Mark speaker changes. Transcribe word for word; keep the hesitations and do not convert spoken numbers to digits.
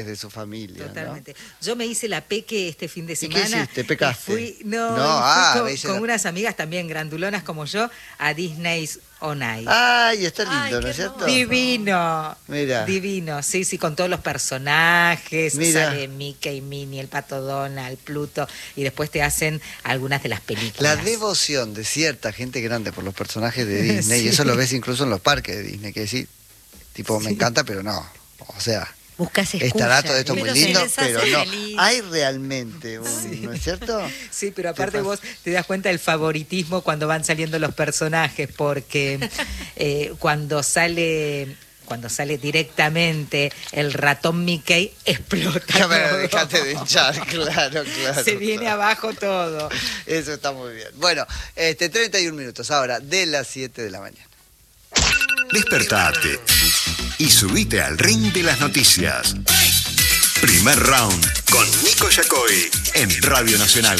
Speaker 1: de su familia.
Speaker 2: Totalmente.
Speaker 1: ¿no?
Speaker 2: Yo me hice la peque este fin de semana.
Speaker 1: ¿Y qué hiciste? ¿Pecaste?
Speaker 2: Fui, no,
Speaker 1: no
Speaker 2: fui
Speaker 1: ah,
Speaker 2: con,
Speaker 1: hice
Speaker 2: con
Speaker 1: la...
Speaker 2: unas amigas también grandulonas como yo a Disney's On Ice.
Speaker 1: Ay, está lindo,
Speaker 3: Ay,
Speaker 1: ¿no
Speaker 3: qué
Speaker 1: es cierto?
Speaker 2: Divino.
Speaker 1: Mira.
Speaker 2: Divino, sí, sí, con todos los personajes.
Speaker 1: Mira.
Speaker 2: Sale Mickey, Minnie, el Pato Donald, Pluto, y después te hacen algunas de las películas.
Speaker 1: La devoción de cierta gente grande por los personajes de Disney,
Speaker 2: Sí.
Speaker 1: y eso lo ves incluso en los parques de Disney, que decir, tipo, me
Speaker 2: Sí.
Speaker 1: encanta, pero no. O sea,
Speaker 4: Buscas
Speaker 1: estará todo esto muy
Speaker 3: Pero se
Speaker 1: lindo,
Speaker 3: les hace
Speaker 1: pero no.
Speaker 3: feliz.
Speaker 1: Hay realmente un,
Speaker 2: Sí.
Speaker 1: ¿no es cierto?
Speaker 2: Sí, pero aparte
Speaker 1: pasa?
Speaker 2: vos te das cuenta del favoritismo cuando van saliendo los personajes, porque eh, cuando sale cuando sale directamente el ratón Mickey, explota
Speaker 1: Ya me
Speaker 2: todo.
Speaker 1: dejate de hinchar, claro, claro.
Speaker 2: Se viene abajo todo.
Speaker 1: Eso está muy bien. Bueno, este treinta y un minutos ahora, de las siete de la mañana.
Speaker 5: Despertate y subite al ring de las noticias. Primer round con Nico Yacoy en Radio Nacional.